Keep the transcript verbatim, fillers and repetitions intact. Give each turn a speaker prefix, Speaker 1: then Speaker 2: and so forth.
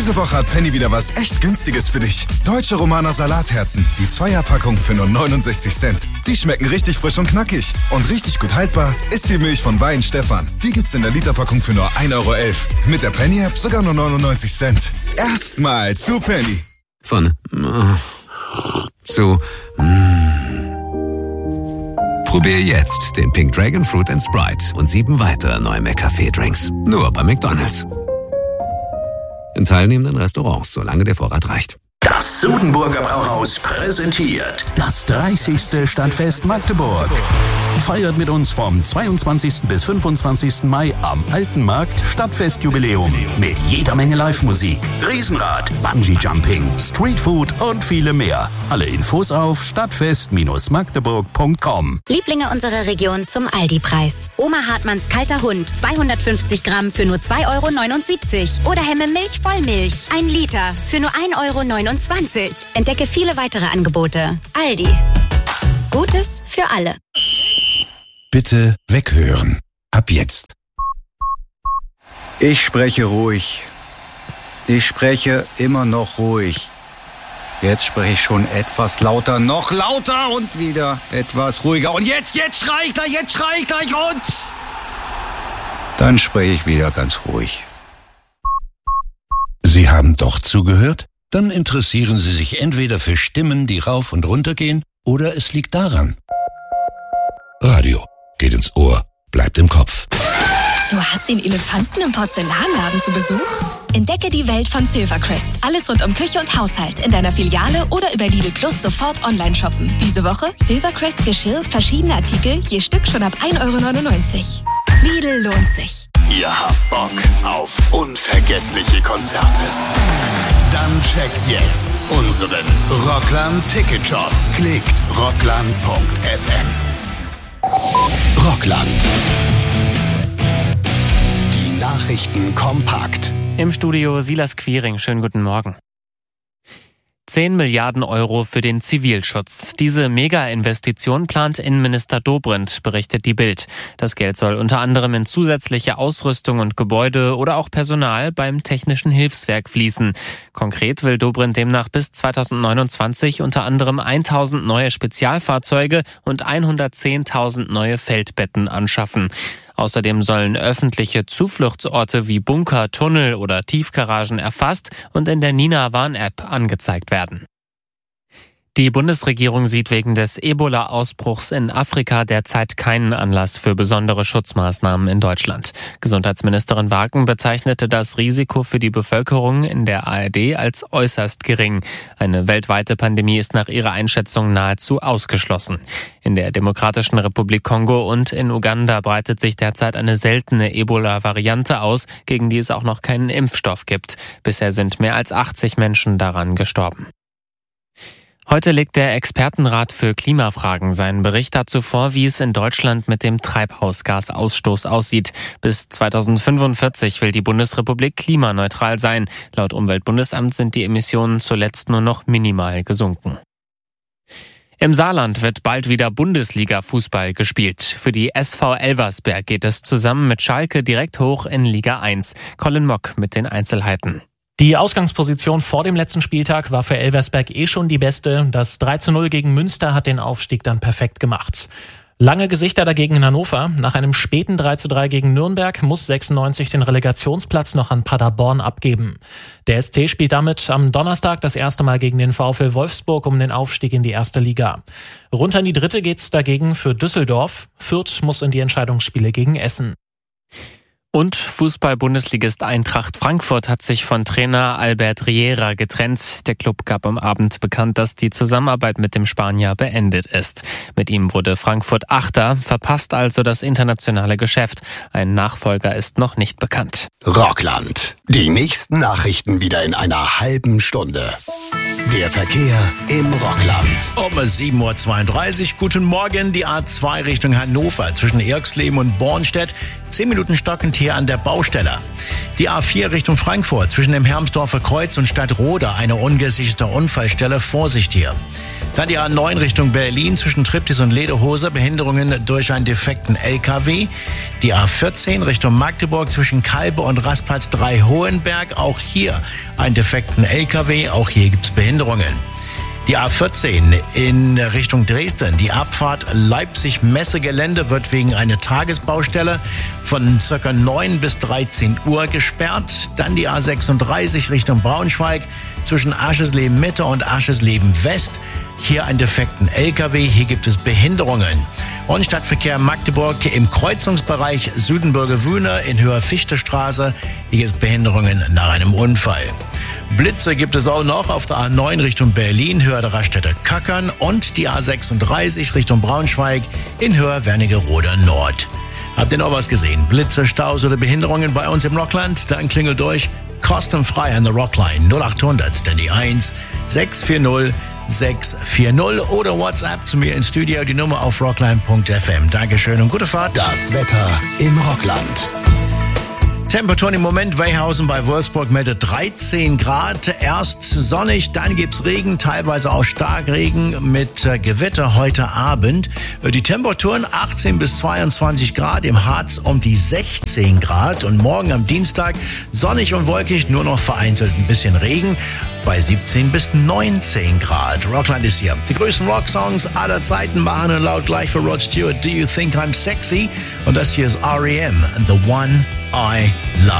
Speaker 1: Diese Woche hat Penny wieder was echt Günstiges für dich. Deutsche Romaner Salatherzen, die Zweierpackung für nur neunundsechzig Cent. Die schmecken richtig frisch und knackig. Und richtig gut haltbar ist die Milch von Wein Stefan. Die gibt's in der Literpackung für nur ein Euro elf. Mit der Penny-App sogar nur neunundneunzig Cent. Erstmal zu Penny.
Speaker 2: Von äh, zu mm. Probier jetzt den Pink Dragon Fruit and Sprite und sieben weitere neue McCafé-Drinks. Nur bei McDonald's. In teilnehmenden Restaurants, solange der Vorrat reicht.
Speaker 3: Das Sudenburger Brauhaus präsentiert das dreißigste Stadtfest Magdeburg. Feiert mit uns vom zweiundzwanzigsten bis fünfundzwanzigsten Mai am Alten Markt Stadtfestjubiläum mit jeder Menge Live-Musik, Riesenrad, Bungee-Jumping, Streetfood und viele mehr. Alle Infos auf stadtfest Bindestrich magdeburg Punkt com.
Speaker 4: Lieblinge unserer Region zum Aldi-Preis. Oma Hartmanns kalter Hund, zweihundertfünfzig Gramm für nur zwei Euro neunundsiebzig. Oder Hemme Milch Vollmilch, ein Liter für nur ein Euro neunundzwanzig. Entdecke viele weitere Angebote. Aldi. Gutes für alle.
Speaker 5: Bitte weghören. Ab jetzt.
Speaker 6: Ich spreche ruhig. Ich spreche immer noch ruhig. Jetzt spreche ich schon etwas lauter, noch lauter und wieder etwas ruhiger. Und jetzt, jetzt schrei ich gleich, jetzt schrei ich gleich und... Dann spreche ich wieder ganz ruhig.
Speaker 5: Sie haben doch zugehört? Dann interessieren Sie sich entweder für Stimmen, die rauf und runter gehen, oder es liegt daran. Radio geht ins Ohr, bleibt im Kopf.
Speaker 7: Du hast den Elefanten im Porzellanladen zu Besuch? Entdecke die Welt von Silvercrest. Alles rund um Küche und Haushalt in deiner Filiale oder über Lidl Plus sofort online shoppen. Diese Woche Silvercrest Geschirr, verschiedene Artikel, je Stück schon ab ein Euro neunundneunzig. Lidl lohnt sich.
Speaker 3: Ihr habt Bock auf unvergessliche Konzerte? Dann checkt jetzt unseren Rockland Ticket Shop. Klickt rockland punkt f m. Rockland. Die Nachrichten kompakt.
Speaker 8: Im Studio Silas Quiring. Schönen guten Morgen. zehn Milliarden Euro für den Zivilschutz. Diese Mega-Investition plant Innenminister Dobrindt, berichtet die Bild. Das Geld soll unter anderem in zusätzliche Ausrüstung und Gebäude oder auch Personal beim Technischen Hilfswerk fließen. Konkret will Dobrindt demnach bis zweitausendneunundzwanzig unter anderem tausend neue Spezialfahrzeuge und hundertzehntausend neue Feldbetten anschaffen. Außerdem sollen öffentliche Zufluchtsorte wie Bunker, Tunnel oder Tiefgaragen erfasst und in der Nina-Warn-App angezeigt werden. Die Bundesregierung sieht wegen des Ebola-Ausbruchs in Afrika derzeit keinen Anlass für besondere Schutzmaßnahmen in Deutschland. Gesundheitsministerin Wagen bezeichnete das Risiko für die Bevölkerung in der A R D als äußerst gering. Eine weltweite Pandemie ist nach ihrer Einschätzung nahezu ausgeschlossen. In der Demokratischen Republik Kongo und in Uganda breitet sich derzeit eine seltene Ebola-Variante aus, gegen die es auch noch keinen Impfstoff gibt. Bisher sind mehr als achtzig Menschen daran gestorben. Heute legt der Expertenrat für Klimafragen seinen Bericht dazu vor, wie es in Deutschland mit dem Treibhausgasausstoß aussieht. Bis zweitausendfünfundvierzig will die Bundesrepublik klimaneutral sein. Laut Umweltbundesamt sind die Emissionen zuletzt nur noch minimal gesunken. Im Saarland wird bald wieder Bundesliga-Fußball gespielt. Für die S V Elversberg geht es zusammen mit Schalke direkt hoch in Liga eins. Colin Mock mit den Einzelheiten.
Speaker 9: Die Ausgangsposition vor dem letzten Spieltag war für Elversberg eh schon die beste. Das drei zu null gegen Münster hat den Aufstieg dann perfekt gemacht. Lange Gesichter dagegen in Hannover. Nach einem späten drei zu drei gegen Nürnberg muss sechsundneunzig den Relegationsplatz noch an Paderborn abgeben. Der S T spielt damit am Donnerstag das erste Mal gegen den VfL Wolfsburg um den Aufstieg in die erste Liga. Runter in die dritte geht's dagegen für Düsseldorf. Fürth muss in die Entscheidungsspiele gegen Essen.
Speaker 8: Und Fußball-Bundesligist Eintracht Frankfurt hat sich von Trainer Albert Riera getrennt. Der Club gab am Abend bekannt, dass die Zusammenarbeit mit dem Spanier beendet ist. Mit ihm wurde Frankfurt Achter, verpasst also das internationale Geschäft. Ein Nachfolger ist noch nicht bekannt.
Speaker 3: Rockland. Die nächsten Nachrichten wieder in einer halben Stunde. Der Verkehr im Rockland.
Speaker 10: Um sieben Uhr zweiunddreißig. Guten Morgen. Die A zwei Richtung Hannover zwischen Erxleben und Bornstedt. Zehn Minuten stockend hier an der Baustelle. Die A vier Richtung Frankfurt zwischen dem Hermsdorfer Kreuz und Stadtroda. Eine ungesicherte Unfallstelle. Vorsicht hier. Dann die A neun Richtung Berlin zwischen Triptis und Lederhose, Behinderungen durch einen defekten L K W. Die A vierzehn Richtung Magdeburg zwischen Kalbe und Rastplatz drei Hohenberg, auch hier einen defekten L K W, auch hier gibt es Behinderungen. Die A vierzehn in Richtung Dresden. Die Abfahrt Leipzig-Messegelände wird wegen einer Tagesbaustelle von circa neun bis dreizehn Uhr gesperrt. Dann die A sechsunddreißig Richtung Braunschweig zwischen Aschersleben Mitte und Aschersleben West. Hier einen defekten L K W. Hier gibt es Behinderungen. Und Stadtverkehr Magdeburg im Kreuzungsbereich Südenburger Wühne in Höhe Fichtestraße. Hier gibt es Behinderungen nach einem Unfall. Blitze gibt es auch noch auf der A neun Richtung Berlin, Höhe der Raststätte Kackern und die A sechsunddreißig Richtung Braunschweig in Höhe Wernigerode Nord. Habt ihr noch was gesehen? Blitze, Staus oder Behinderungen bei uns im Rockland? Dann klingelt durch. Kostenfrei an der Rockline null acht hundert, dann die eins sechs vier null sechs vier null oder WhatsApp zu mir ins Studio, die Nummer auf rockline punkt f m. Dankeschön und gute Fahrt.
Speaker 3: Das Wetter im Rockland.
Speaker 10: Temperaturen im Moment, Weyhausen bei Wolfsburg mit dreizehn Grad. Erst sonnig, dann gibt's Regen, teilweise auch Starkregen mit äh, Gewitter heute Abend. Äh, die Temperaturen achtzehn bis zweiundzwanzig Grad, im Harz um die sechzehn Grad. Und morgen am Dienstag sonnig und wolkig, nur noch vereinzelt ein bisschen Regen bei siebzehn bis neunzehn Grad. Rockland ist hier. Die größten Rocksongs aller Zeiten machen und laut gleich für Rod Stewart. Do You Think I'm Sexy? Und das hier ist R E M, The One I Love.